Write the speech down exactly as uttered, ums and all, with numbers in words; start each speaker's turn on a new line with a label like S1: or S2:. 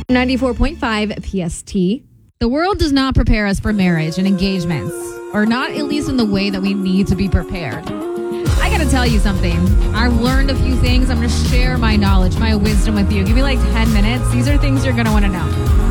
S1: ninety-four point five P S T.
S2: The world does not prepare us for marriage and engagements, or not at least in the way that we need to be prepared. I gotta tell you something. I've learned a few things. I'm gonna share my knowledge, my wisdom with you. Give me like ten minutes. These are things you're gonna wanna know.